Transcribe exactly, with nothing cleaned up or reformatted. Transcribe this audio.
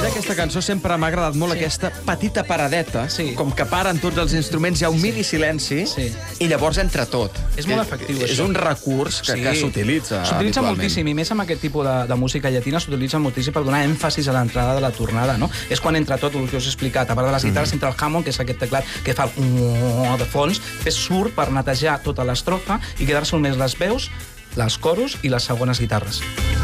d'aquesta cançó sempre m'ha agradat molt Sí. aquesta petita paradeta, Sí. com que paren tots els instruments, hi ha un mini silenci, Sí. i llavors entra tot. És molt efectiu, És això. un recurs que, Sí. que s'utilitza S'utilitza habitualment. moltíssim, i més amb aquest tipus de, de música llatina s'utilitza moltíssim per donar èmfasis a l'entrada de la tornada, no? És quan entra tot el que us he explicat. A part de les guitarres, entra el Hammond, que és aquest teclat que fa el de fons, que surt per netejar tota l'estrofa i quedar-se només les veus, les coros i les segones guitarres.